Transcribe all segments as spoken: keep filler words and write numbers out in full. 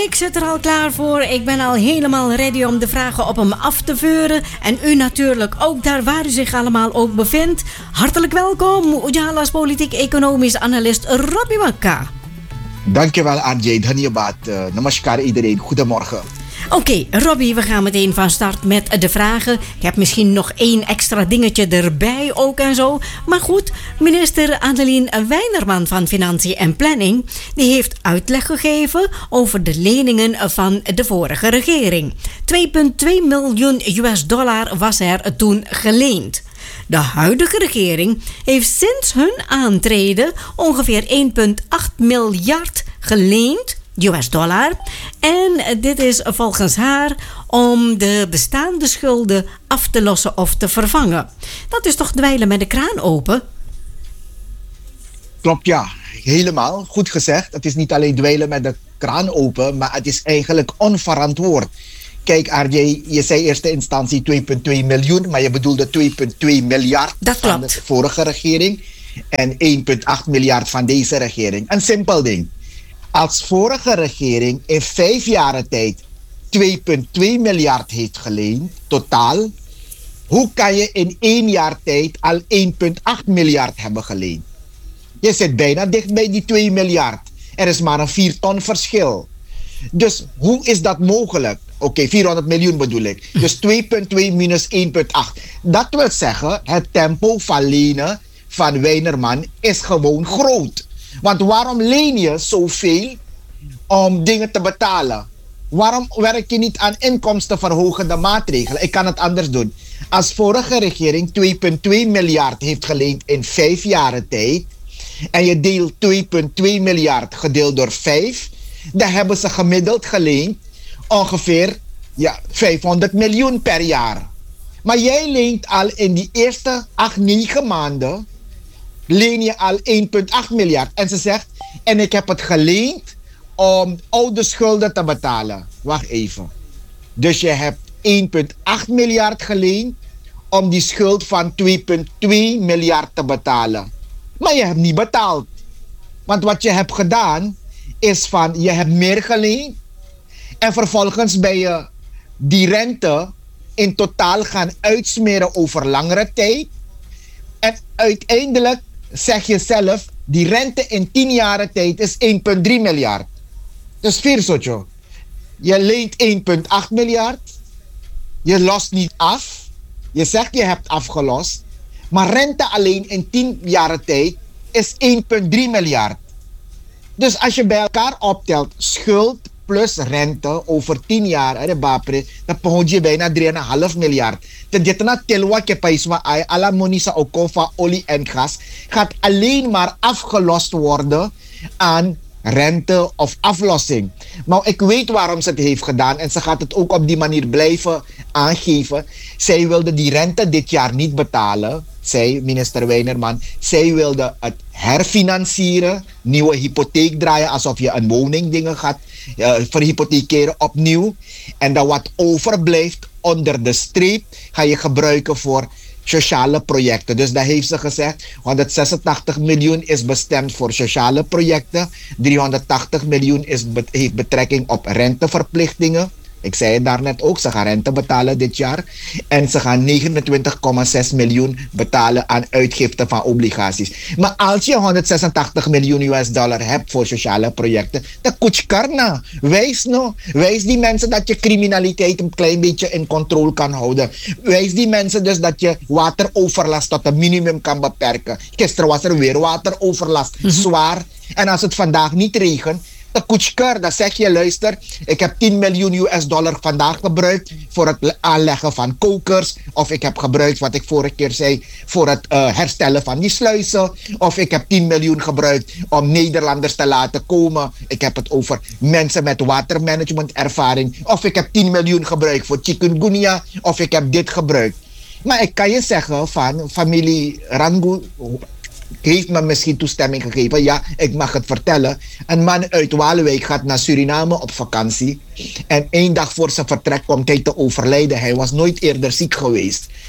Ik zit er al klaar voor. Ik ben al helemaal ready om de vragen op hem af te vuren. En u natuurlijk ook daar waar u zich allemaal ook bevindt. Hartelijk welkom, Ujala's politiek-economisch analist Robbie Makka. Dankjewel R J, Dhanyabad. Uh, namaskar iedereen, goedemorgen. Oké, okay, Robbie, we gaan meteen van start met de vragen. Ik heb misschien nog één extra dingetje erbij ook en zo. Maar goed, minister Adeline Weinerman van Financiën en Planning... die heeft uitleg gegeven over de leningen van de vorige regering. twee komma twee miljoen U S dollar was er toen geleend. De huidige regering heeft sinds hun aantreden ongeveer één komma acht miljard geleend... U S dollar. En dit is volgens haar om de bestaande schulden af te lossen of te vervangen. Dat is toch dweilen met de kraan open? Klopt, ja. Helemaal. Goed gezegd. Het is niet alleen dweilen met de kraan open, maar het is eigenlijk onverantwoord. Kijk, R J, je zei eerste instantie twee komma twee miljoen, maar je bedoelde twee komma twee miljard dat van klopt. de vorige regering en één komma acht miljard van deze regering. Een simpel ding. Als vorige regering in vijf jaren tijd twee komma twee miljard heeft geleend, totaal, hoe kan je in één jaar tijd al één komma acht miljard hebben geleend? Je zit bijna dicht bij die twee miljard. Er is maar een vier ton verschil. Dus hoe is dat mogelijk? Oké, okay, vierhonderd miljoen bedoel ik. Dus twee komma twee minus één komma acht. Dat wil zeggen, het tempo van lenen van Weinerman is gewoon groot. Want waarom leen je zoveel om dingen te betalen? Waarom werk je niet aan inkomstenverhogende maatregelen? Ik kan het anders doen. Als vorige regering twee komma twee miljard heeft geleend in vijf jaren tijd en je deelt twee komma twee miljard gedeeld door vijf, dan hebben ze gemiddeld geleend ongeveer ja, vijfhonderd miljoen per jaar. Maar jij leent al in die eerste acht, negen maanden leen je al één komma acht miljard. En ze zegt, en ik heb het geleend om oude schulden te betalen. Wacht even. Dus je hebt één komma acht miljard geleend om die schuld van twee komma twee miljard te betalen. Maar je hebt niet betaald. Want wat je hebt gedaan is van, je hebt meer geleend en vervolgens ben je die rente in totaal gaan uitsmeren over langere tijd. En uiteindelijk zeg je zelf, die rente in tien jaren tijd is één komma drie miljard. Dus vier soortje. Je leent één komma acht miljard. Je lost niet af. Je zegt je hebt afgelost. Maar rente alleen in tien jaren tijd is één komma drie miljard. Dus als je bij elkaar optelt schuld plus rente over tien jaar, dan begon je bijna drie komma vijf miljard. Ten dit na telwa ke paisma ay ala monisa okofa olie en gas gaat alleen maar afgelost worden aan rente of aflossing. Maar ik weet waarom ze het heeft gedaan en ze gaat het ook op die manier blijven aangeven. Zij wilde die rente dit jaar niet betalen. Zij, minister Weinerman, zij wilde het herfinancieren, nieuwe hypotheek draaien alsof je een woning dingen gaat uh, verhypothekeren opnieuw. En dan wat overblijft onder de streep ga je gebruiken voor sociale projecten. Dus daar heeft ze gezegd, honderdzesentachtig miljoen is bestemd voor sociale projecten, driehonderdtachtig miljoen is bet- heeft betrekking op renteverplichtingen. Ik zei het daarnet ook, ze gaan rente betalen dit jaar. En ze gaan negenentwintig komma zes miljoen betalen aan uitgiften van obligaties. Maar als je honderdzesentachtig miljoen U S dollar hebt voor sociale projecten, dan kuchkarna. Wijs nou. Wijs die mensen dat je criminaliteit een klein beetje in controle kan houden. Wijs die mensen dus dat je wateroverlast tot een minimum kan beperken. Gisteren was er weer wateroverlast. Mm-hmm. Zwaar. En als het vandaag niet regent, de Kutschker, dan zeg je, luister, ik heb tien miljoen U S dollar vandaag gebruikt voor het aanleggen van kokers. Of ik heb gebruikt, wat ik vorige keer zei, voor het uh, herstellen van die sluizen. Of ik heb tien miljoen gebruikt om Nederlanders te laten komen. Ik heb het over mensen met watermanagement ervaring. Of ik heb tien miljoen gebruikt voor chikungunya. Of ik heb dit gebruikt. Maar ik kan je zeggen van familie Rangu heeft me misschien toestemming gegeven. Ja, ik mag het vertellen. Een man uit Waalwijk gaat naar Suriname op vakantie. En één dag voor zijn vertrek komt hij te overlijden. Hij was nooit eerder ziek geweest.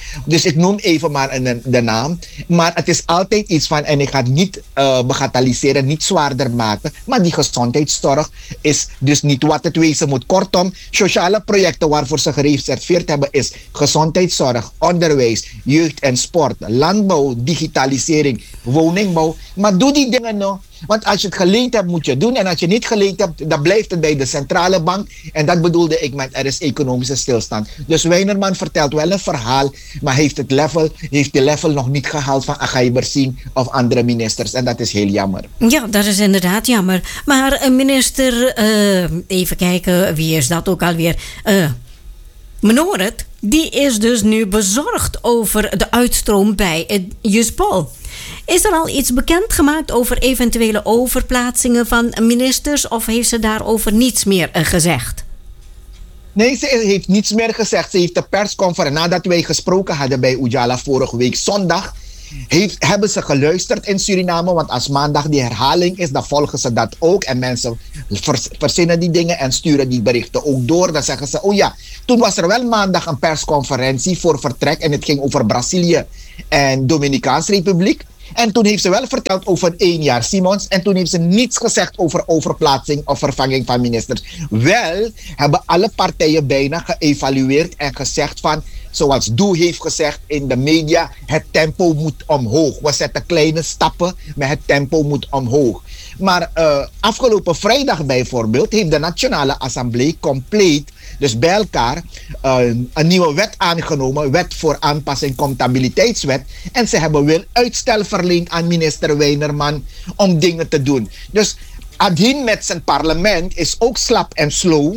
Dus ik noem even maar een, de naam. Maar het is altijd iets van, en ik ga het niet uh, bagatelliseren, niet zwaarder maken. Maar die gezondheidszorg is dus niet wat het wezen moet. Kortom, sociale projecten waarvoor ze gereserveerd hebben is gezondheidszorg, onderwijs, jeugd en sport, landbouw, digitalisering, woningbouw. Maar doe die dingen nog. Want als je het geleend hebt, moet je het doen. En als je niet geleend hebt, dan blijft het bij de centrale bank. En dat bedoelde ik met er is economische stilstand. Dus Weinerman vertelt wel een verhaal, maar heeft het level, heeft de level nog niet gehaald van Agay Bersing of andere ministers. En dat is heel jammer. Ja, dat is inderdaad jammer. Maar minister, uh, even kijken, wie is dat ook alweer? Uh, Menoret, die is dus nu bezorgd over de uitstroom bij het Juspol. Is er al iets bekendgemaakt over eventuele overplaatsingen van ministers of heeft ze daarover niets meer uh, gezegd? Nee, ze heeft niets meer gezegd. Ze heeft de persconferentie, nadat wij gesproken hadden bij Ujala vorige week zondag, heeft, hebben ze geluisterd in Suriname. Want als maandag die herhaling is, dan volgen ze dat ook. En mensen vers, verzinnen die dingen en sturen die berichten ook door. Dan zeggen ze, oh ja, toen was er wel maandag een persconferentie voor vertrek. En het ging over Brazilië en Dominicaanse Republiek. En toen heeft ze wel verteld over één jaar Simons. En toen heeft ze niets gezegd over overplaatsing of vervanging van ministers. Wel hebben alle partijen bijna geëvalueerd en gezegd van, zoals Doe heeft gezegd in de media, het tempo moet omhoog. We zetten kleine stappen, maar het tempo moet omhoog. Maar uh, afgelopen vrijdag bijvoorbeeld heeft de Nationale Assemblée compleet, dus bij elkaar, uh, een nieuwe wet aangenomen, wet voor aanpassing comptabiliteitswet. En ze hebben weer uitstel verleend aan minister Weinerman om dingen te doen. Dus Adhin met zijn parlement is ook slap en slow.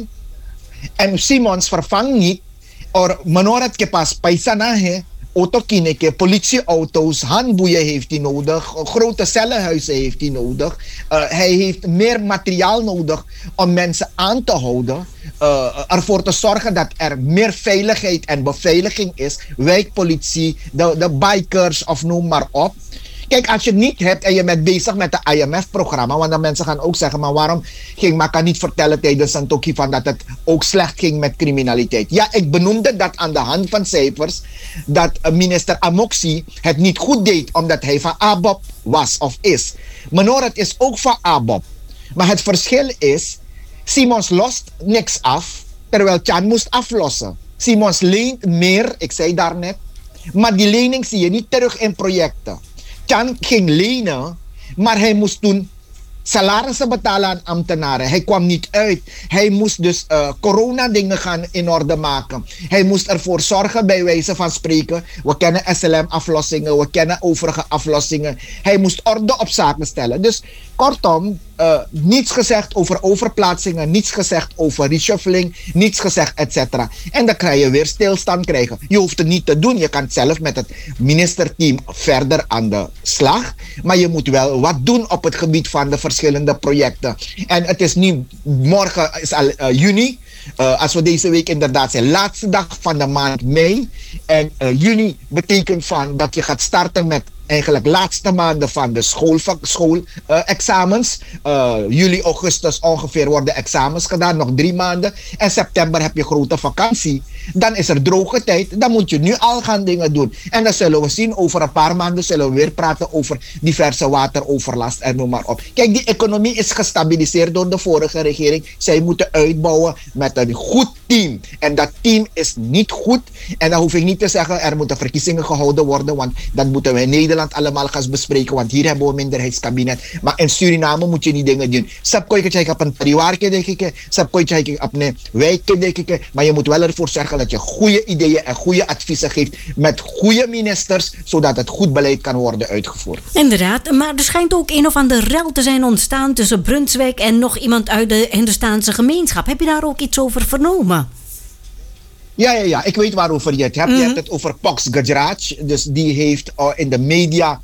En Simons vervangt niet. Or menorat ke pas paisana he, autokineke, politieauto's, handboeien heeft hij nodig, grote cellenhuizen heeft hij nodig. Uh, hij heeft meer materiaal nodig om mensen aan te houden. Uh, ervoor te zorgen dat er meer veiligheid en beveiliging is. Wijkpolitie, de, de bikers of noem maar op. Kijk, als je het niet hebt en je bent bezig met het I M F-programma, want dan mensen gaan ook zeggen, maar waarom ging Maka niet vertellen tijdens Santoki van dat het ook slecht ging met criminaliteit? Ja, ik benoemde dat aan de hand van cijfers, dat minister Amoksi het niet goed deed, omdat hij van A B O P was of is. Menoret is ook van A B O P. Maar het verschil is, Simons lost niks af, terwijl Chan moest aflossen. Simons leent meer, ik zei daarnet, maar die lening zie je niet terug in projecten. Chan ging lenen, maar hij moest toen salarissen betalen aan ambtenaren. Hij kwam niet uit. Hij moest dus uh, corona-dingen gaan in orde maken. Hij moest ervoor zorgen, bij wijze van spreken. We kennen S L M-aflossingen, we kennen overige aflossingen. Hij moest orde op zaken stellen. Dus kortom, uh, niets gezegd over overplaatsingen, niets gezegd over reshuffling, niets gezegd, et cetera. En dan kan je weer stilstand krijgen. Je hoeft het niet te doen. Je kan zelf met het ministerteam verder aan de slag. Maar je moet wel wat doen op het gebied van de verschillende projecten. En het is nu, morgen is al uh, juni. Uh, als we deze week inderdaad zijn, laatste dag van de maand mei. En uh, juni betekent van dat je gaat starten met eigenlijk laatste maanden van de schoolexamens. School, uh, uh, juli, augustus ongeveer worden examens gedaan, nog drie maanden. En september heb je grote vakantie. Dan is er droge tijd. Dan moet je nu al gaan dingen doen. En dan zullen we zien, over een paar maanden zullen we weer praten over diverse wateroverlast en noem maar op. Kijk, die economie is gestabiliseerd door de vorige regering. Zij moeten uitbouwen met een goed team. En dat team is niet goed. En dan hoef ik niet te zeggen, er moeten verkiezingen gehouden worden, want dat moeten we in Nederland allemaal gaan bespreken, want hier hebben we een minderheidskabinet. Maar in Suriname moet je die dingen doen. Sap kooi je op een pariwaarke, denk ik. Sap kooi je op een wijkje, denk ik. Maar je moet wel ervoor zorgen dat je goede ideeën en goede adviezen geeft met goede ministers, zodat het goed beleid kan worden uitgevoerd. Inderdaad, maar er schijnt ook een of ander rel te zijn ontstaan tussen Brunswijk en nog iemand uit de Hindustaanse gemeenschap. Heb je daar ook iets over vernomen? Ja, ja, ja, ik weet waarover je het hebt. Mm-hmm. Je hebt het over Pox Gajraj. Dus die heeft uh, in de media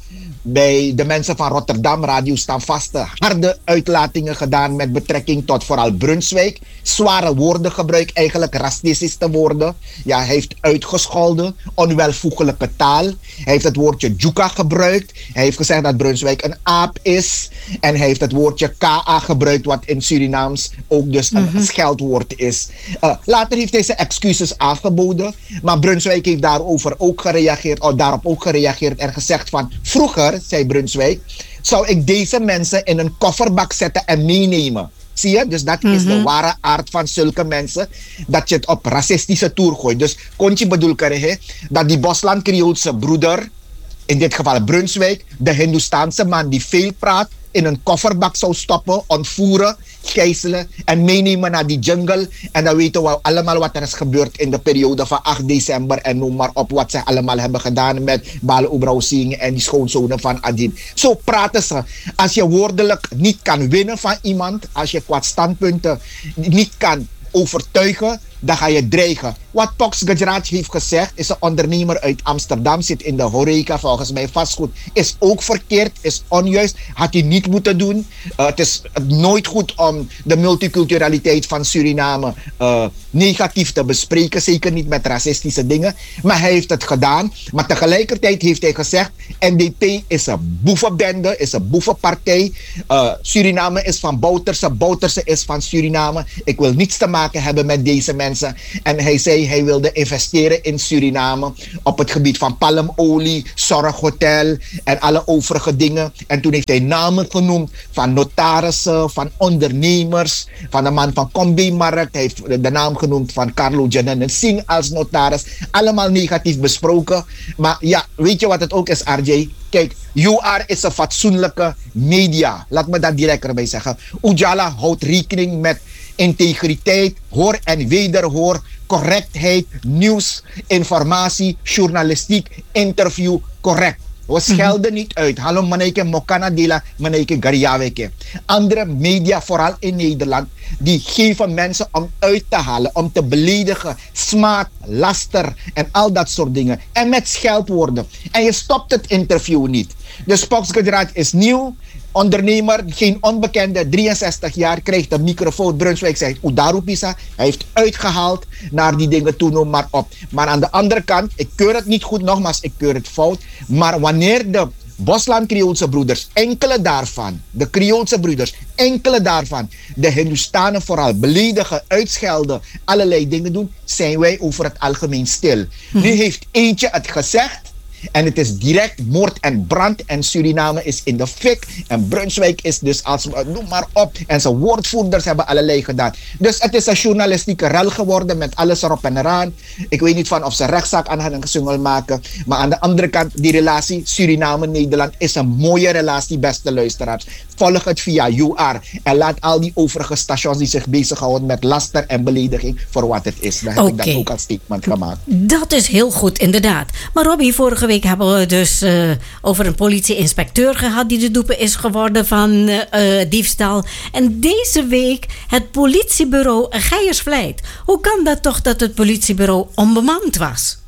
bij de mensen van Rotterdam, Radio Standvaste, harde uitlatingen gedaan met betrekking tot vooral Brunswijk. Zware woorden gebruikt, eigenlijk racistische woorden. Ja, hij heeft uitgescholden, onwelvoegelijke taal. Hij heeft het woordje Juka gebruikt. Hij heeft gezegd dat Brunswijk een aap is. En hij heeft het woordje K A gebruikt, wat in Surinaams ook dus een mm-hmm. scheldwoord is. Uh, later heeft hij zijn excuses aangeboden. Maar Brunswijk heeft daarover ook gereageerd, of daarop ook gereageerd en gezegd van vroeger, zei Brunswijk, zou ik deze mensen in een kofferbak zetten en meenemen. Zie je? Dus dat mm-hmm. is de ware aard van zulke mensen. Dat je het op racistische toer gooit. Dus Kontje bedoel ik dat die Bosland-Creoolse broeder, in dit geval Brunswijk, de Hindoestaanse man die veel praat, in een kofferbak zou stoppen, ontvoeren, gijzelen en meenemen naar die jungle. En dan weten we allemaal wat er is gebeurd in de periode van acht december en noem maar op wat ze allemaal hebben gedaan met Bale Oebrausing en die schoonzonen van Adin. Zo praten ze. Als je woordelijk niet kan winnen van iemand, als je qua standpunten niet kan overtuigen, dan ga je dreigen. Wat Pox Gajraj heeft gezegd, is een ondernemer uit Amsterdam, zit in de horeca, volgens mij vastgoed, is ook verkeerd, is onjuist, had hij niet moeten doen. Uh, het is nooit goed om de multiculturaliteit van Suriname uh, negatief te bespreken, zeker niet met racistische dingen, maar hij heeft het gedaan. Maar tegelijkertijd heeft hij gezegd, N D P is een boevenbende, is een boevenpartij. Uh, Suriname is van Bouterse, Bouterse is van Suriname. Ik wil niets te maken hebben met deze mensen. En hij zei hij wilde investeren in Suriname op het gebied van palmolie, zorghotel en alle overige dingen. En toen heeft hij namen genoemd van notarissen, van ondernemers, van de man van Combi-markt. Hij heeft de naam genoemd van Carlo Janine Singh als notaris. Allemaal negatief besproken. Maar ja, weet je wat het ook is, R J? Kijk, U R is een fatsoenlijke media. Laat me dat direct erbij zeggen. Ujala houdt rekening met integriteit, hoor en wederhoor, correctheid, nieuws, informatie, journalistiek, interview, correct. We schelden niet uit. Hallo maneke mokana dela, maneke gariaweke. Andere media, vooral in Nederland, die geven mensen om uit te halen, om te beledigen, smaad, laster en al dat soort dingen. En met scheldwoorden. En je stopt het interview niet. Dus Pox Gajraj is nieuw. Ondernemer, geen onbekende, drieënzestig jaar, krijgt een microfoon. Brunswijk zegt, Udaru Pisa. Hij heeft uitgehaald naar die dingen toe, noem maar op. Maar aan de andere kant, ik keur het niet goed, nogmaals, ik keur het fout. Maar wanneer de Bosland-Creoolse broeders, enkele daarvan, de Creoolse broeders, enkele daarvan, de Hindoestanen vooral beledigen, uitschelden, allerlei dingen doen, zijn wij over het algemeen stil. Hm. Nu heeft eentje het gezegd. En het is direct moord en brand. En Suriname is in de fik. En Brunswijk is dus als, noem maar op. En zijn woordvoerders hebben allerlei gedaan. Dus het is een journalistieke rel geworden met alles erop en eraan. Ik weet niet van of ze rechtszaak aan gaan gesungel maken. Maar aan de andere kant, die relatie Suriname-Nederland is een mooie relatie, beste luisteraars. Volg het via U R. En laat al die overige stations die zich bezighouden met laster en belediging voor wat het is. Dan heb okay. ik dat ook als statement gemaakt. Dat is heel goed, inderdaad. Maar Robbie, vorige week hebben we dus uh, over een politie-inspecteur gehad die de dupe is geworden van uh, uh, diefstal. En deze week het politiebureau Geiersvlijt. Hoe kan dat toch dat het politiebureau onbemand was?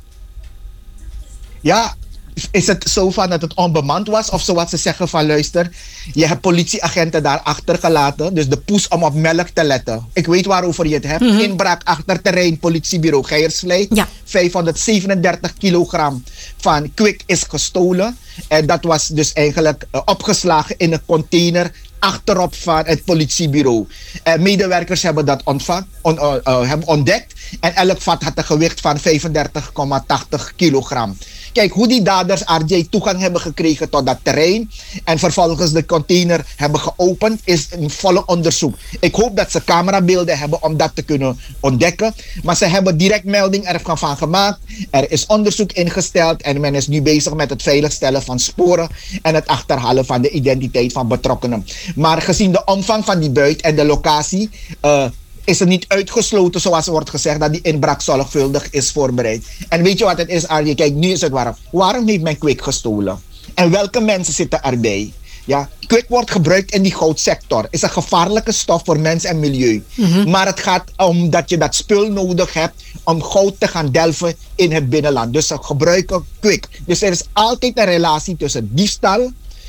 Ja, is het zo van dat het onbemand was? Of zoals ze zeggen van luister, je hebt politieagenten daar achtergelaten. Dus de poes om op melk te letten. Ik weet waarover je het hebt. Mm-hmm. Inbraak achterterrein politiebureau Geiersvlijt. Ja. vijfhonderdzevenendertig kilogram van kwik is gestolen. En dat was dus eigenlijk uh, opgeslagen in een container achterop van het politiebureau. Uh, medewerkers hebben dat ontvang, on, uh, uh, hebben ontdekt. En elk vat had een gewicht van vijfendertig komma tachtig kilogram. Kijk, hoe die daders R J toegang hebben gekregen tot dat terrein en vervolgens de container hebben geopend, is een volle onderzoek. Ik hoop dat ze camerabeelden hebben om dat te kunnen ontdekken. Maar ze hebben direct melding ervan gemaakt. Er is onderzoek ingesteld en men is nu bezig met het veiligstellen van sporen en het achterhalen van de identiteit van betrokkenen. Maar gezien de omvang van die buit en de locatie, Uh, is het niet uitgesloten, zoals wordt gezegd, dat die inbraak zorgvuldig is voorbereid. En weet je wat het is, Arjen? Kijk, nu is het waarom. Waarom heeft men kwik gestolen? En welke mensen zitten erbij? Ja, kwik wordt gebruikt in die goudsector. Is een gevaarlijke stof voor mens en milieu. Mm-hmm. Maar het gaat om dat je dat spul nodig hebt om goud te gaan delven in het binnenland. Dus ze gebruiken kwik. Dus er is altijd een relatie tussen diefstal,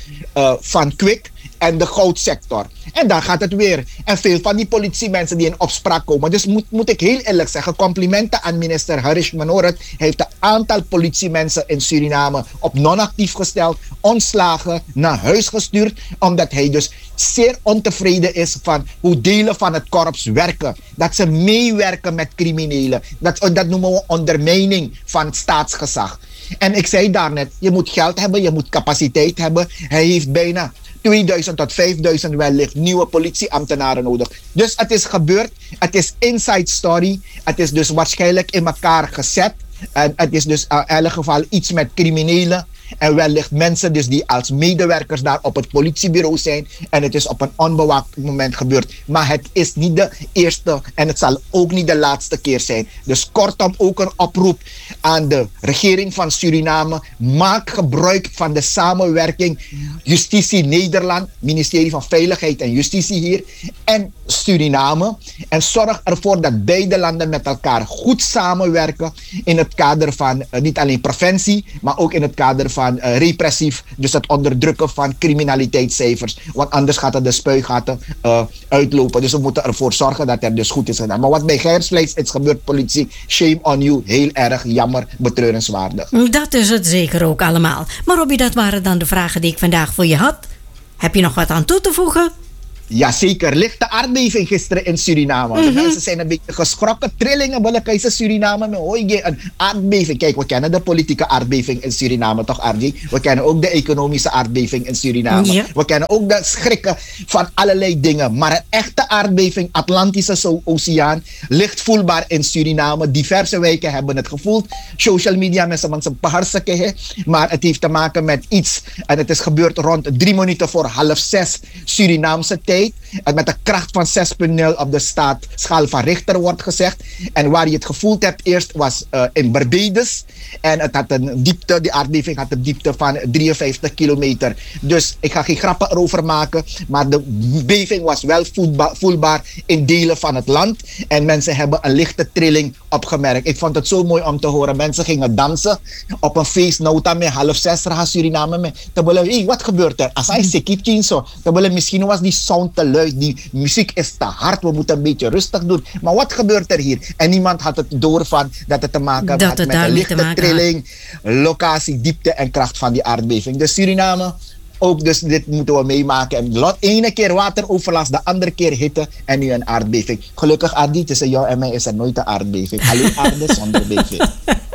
uh, van Kwik en de goudsector. En dan gaat het weer. En veel van die politiemensen die in opspraak komen. Dus moet, moet ik heel eerlijk zeggen, complimenten aan minister Harish Manorat. Hij heeft een aantal politiemensen in Suriname op non-actief gesteld, ontslagen, naar huis gestuurd, omdat hij dus zeer ontevreden is van hoe delen van het korps werken. Dat ze meewerken met criminelen. Dat, dat noemen we ondermijning van het staatsgezag. En ik zei daarnet, je moet geld hebben, je moet capaciteit hebben. Hij heeft bijna tweeduizend tot vijfduizend wellicht nieuwe politieambtenaren nodig. Dus het is gebeurd. Het is inside story. Het is dus waarschijnlijk in elkaar gezet. En het is dus in elk geval iets met criminelen. En wellicht mensen dus die als medewerkers daar op het politiebureau zijn. En het is op een onbewaakt moment gebeurd. Maar het is niet de eerste en het zal ook niet de laatste keer zijn. Dus kortom ook een oproep aan de regering van Suriname. Maak gebruik van de samenwerking Justitie Nederland, ministerie van Veiligheid en Justitie hier, en Suriname. En zorg ervoor dat beide landen met elkaar goed samenwerken in het kader van uh, niet alleen preventie, maar ook in het kader van uh, repressief, dus het onderdrukken van criminaliteitscijfers. Want anders gaat het de spuigaten uh, uitlopen. Dus we moeten ervoor zorgen dat er dus goed is gedaan. Maar wat bij Geiersvleis is gebeurd, politie, shame on you. Heel erg jammer, betreurenswaardig. Dat is het zeker ook allemaal. Maar Robbie, dat waren dan de vragen die ik vandaag voor je had. Heb je nog wat aan toe te voegen? Jazeker, lichte aardbeving gisteren in Suriname. Mm-hmm. De mensen zijn een beetje geschrokken. Trillingen, Bolekijse Suriname. Maar hoor je, een aardbeving. Kijk, we kennen de politieke aardbeving in Suriname, toch, Ardy? We kennen ook de economische aardbeving in Suriname. Ja. We kennen ook de schrikken van allerlei dingen. Maar een echte aardbeving, Atlantische Oceaan, ligt voelbaar in Suriname. Diverse wijken hebben het gevoeld. Social media, mensen van zijn paharsekehe. Maar het heeft te maken met iets. En het is gebeurd rond drie minuten voor half zes Surinaamse tijd. En met een kracht van zes punt nul op de staatschaal van Richter wordt gezegd. En waar je het gevoeld hebt eerst was uh, in Barbados. En het had een diepte, die aardbeving had een diepte van drieënvijftig kilometer. Dus ik ga geen grappen erover maken. Maar de beving was wel voelbaar, voelbaar in delen van het land. En mensen hebben een lichte trilling opgemerkt. Ik vond het zo mooi om te horen. Mensen gingen dansen op een feestnota met half zes gaan Suriname. Met. Hey, wat gebeurt er? Als hij sekit zo. Misschien was die sound te luid, die muziek is te hard, we moeten een beetje rustig doen. Maar wat gebeurt er hier? En niemand had het door van dat het te maken dat had met een lichte trilling, locatie, diepte en kracht van die aardbeving. Dus Suriname, ook dus dit moeten we meemaken. En de ene keer wateroverlast, de andere keer hitte en nu een aardbeving. Gelukkig, Adi, tussen jou en mij is er nooit een aardbeving. Alleen aarde zonder beving.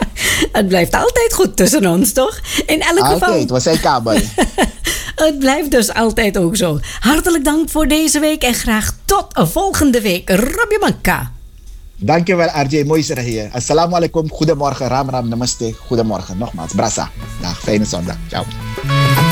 Het blijft altijd goed tussen ons, toch? In elk altijd, geval. we zijn kabel. Het blijft dus altijd ook zo. Hartelijk dank voor deze week en graag tot volgende week. Robbie Manka. Dankjewel, R J. Mooi zeg hier. Assalamu alaikum. Goedemorgen. Ram Ram. Namaste. Goedemorgen. Nogmaals. Brasa. Dag. Fijne zondag. Ciao.